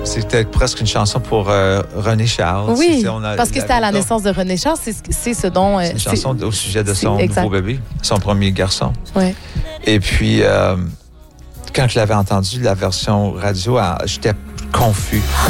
C'était presque une chanson pour René Charles. Oui, parce que c'était à la naissance de René Charles. C'est ce dont... c'est une chanson au sujet de son exact. nouveau bébé, son premier garçon. Ouais. Et puis, quand je l'avais entendu, la version radio, j'étais confus.